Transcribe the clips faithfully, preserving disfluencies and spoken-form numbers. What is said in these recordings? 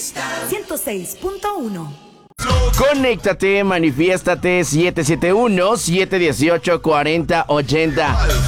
ciento seis punto uno. Conéctate, manifiéstate, siete siete uno, siete uno ocho, cuatro cero ocho cero.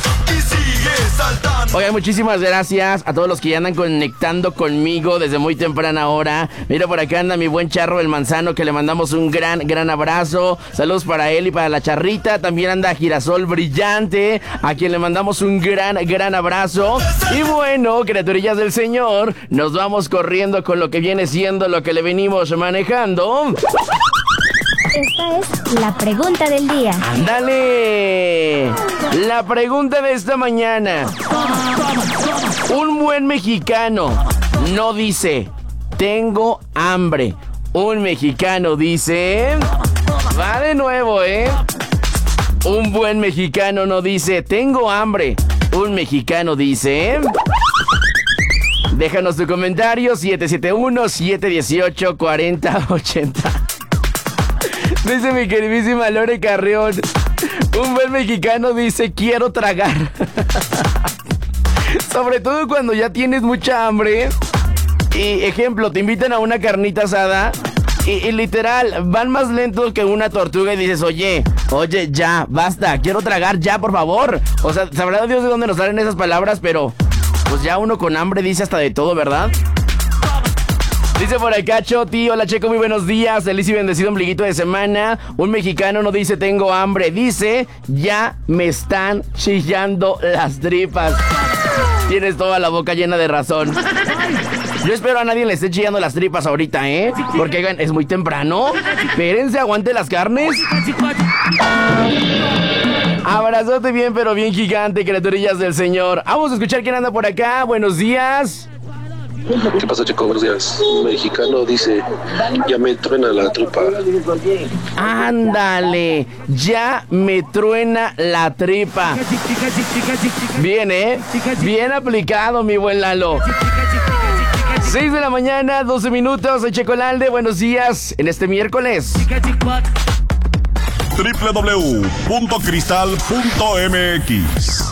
Oigan, muchísimas gracias a todos los que ya andan conectando conmigo desde muy temprana hora. Mira, por acá anda mi buen Charro el Manzano, que le mandamos un gran, gran abrazo. Saludos para él y para la Charrita. También anda Girasol Brillante, a quien le mandamos un gran, gran abrazo. Y bueno, criaturillas del Señor, nos vamos corriendo con lo que viene siendo lo que le venimos manejando. Esta es la pregunta del día. ¡Ándale! La pregunta de esta mañana. Un buen mexicano no dice, tengo hambre. Un mexicano dice... Va de nuevo, ¿eh? Un buen mexicano no dice, tengo hambre. Un mexicano dice... Déjanos tu comentario, siete siete uno, siete uno ocho, cuatro cero ocho cero. Dice mi queridísima Lore Carrión, un buen mexicano dice, quiero tragar. Sobre todo cuando ya tienes mucha hambre. Y ejemplo, te invitan a una carnita asada y, y literal, van más lentos que una tortuga y dices, oye, oye, ya, basta, quiero tragar ya, por favor. O sea, sabrá Dios de dónde nos salen esas palabras, pero pues ya uno con hambre dice hasta de todo, ¿verdad? Dice por acá Choti, hola Checo, muy buenos días, feliz y bendecido ombliguito de semana. Un mexicano no dice tengo hambre, dice ya me están chillando las tripas. Tienes toda la boca llena de razón. Yo espero a nadie le esté chillando las tripas ahorita, ¿eh? Porque oigan, es muy temprano. Espérense, aguante las carnes. Abrazote bien, pero bien gigante, criaturillas del Señor. Vamos a escuchar quién anda por acá. Buenos días. ¿Qué pasa, Chico? Buenos días. Un mexicano dice, ya me truena la tripa. Ándale, ya me truena la tripa. Bien, ¿eh? Bien aplicado, mi buen Lalo. seis de la mañana, doce minutos. Soy Checo Lalde. Buenos días en este miércoles. doble u doble u doble u punto cristal punto m x.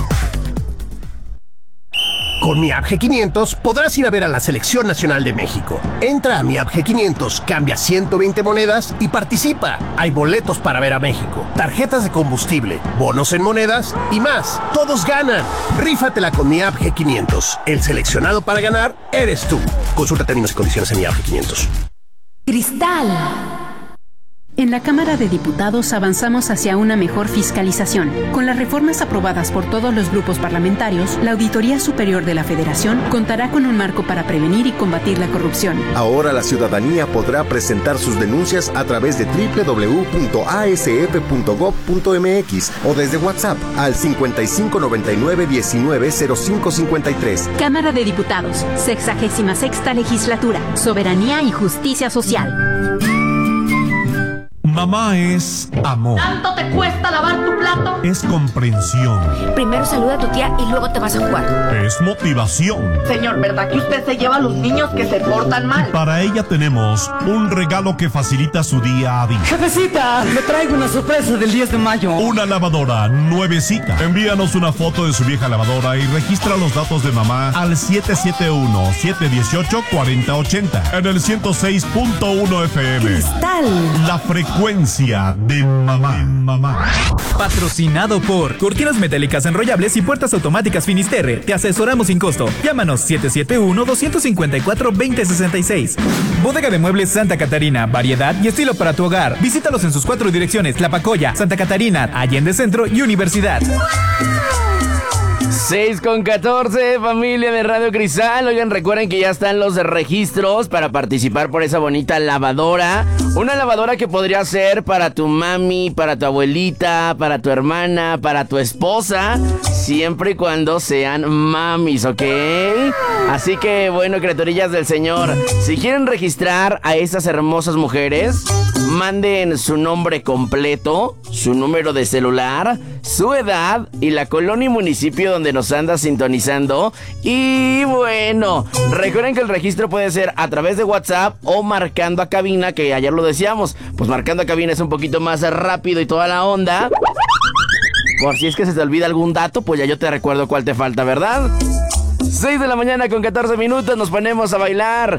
Con Mi App G quinientos podrás ir a ver a la Selección Nacional de México. Entra a Mi App G quinientos, cambia ciento veinte monedas y participa. Hay boletos para ver a México, tarjetas de combustible, bonos en monedas y más. ¡Todos ganan! Rífatela con Mi App G quinientos. El seleccionado para ganar eres tú. Consulta términos y condiciones en Mi App G quinientos. Cristal. En la Cámara de Diputados avanzamos hacia una mejor fiscalización. Con las reformas aprobadas por todos los grupos parlamentarios, la Auditoría Superior de la Federación contará con un marco para prevenir y combatir la corrupción. Ahora la ciudadanía podrá presentar sus denuncias a través de doble u doble u doble u punto a s f punto gob punto m x o desde WhatsApp al cincuenta y cinco noventa y nueve diecinueve cero cinco cincuenta y tres. Cámara de Diputados, sexagésima sexta legislatura, soberanía y justicia social. Mamá es amor. ¿Tanto te cuesta lavar tu plato? Es comprensión. Primero saluda a tu tía y luego te vas a jugar. Es motivación. Señor, ¿verdad que usted se lleva a los niños que se portan mal? Y para ella tenemos un regalo que facilita su día a día. Jefecita, me traigo una sorpresa del diez de mayo. Una lavadora nuevecita. Envíanos una foto de su vieja lavadora y registra los datos de mamá al siete siete uno, siete uno ocho, cuatro cero ocho cero en el ciento seis punto uno F M. Cristal. La frecuencia de mamá. de mamá. Patrocinado por Cortinas Metálicas Enrollables y Puertas Automáticas Finisterre. Te asesoramos sin costo. Llámanos siete siete uno, dos cinco cuatro, dos cero seis seis. Bodega de Muebles Santa Catarina. Variedad y estilo para tu hogar. Visítalos en sus cuatro direcciones: La Pacoya, Santa Catarina, Allende Centro y Universidad. seis con catorce, familia de Radio Cristal. Oigan, recuerden que ya están los registros para participar por esa bonita lavadora. Una lavadora que podría ser para tu mami, para tu abuelita, para tu hermana, para tu esposa, siempre y cuando sean mamis, ¿ok? Así que, bueno, criaturillas del Señor, si quieren registrar a estas hermosas mujeres, manden su nombre completo, su número de celular, su edad y la colonia y municipio donde nos anda sintonizando. Y bueno, recuerden que el registro puede ser a través de WhatsApp o marcando a cabina, que ayer lo decíamos, pues marcando a cabina es un poquito más rápido y toda la onda. Por si es que se te olvida algún dato, pues ya yo te recuerdo cuál te falta, ¿verdad? seis de la mañana con catorce minutos, nos ponemos a bailar.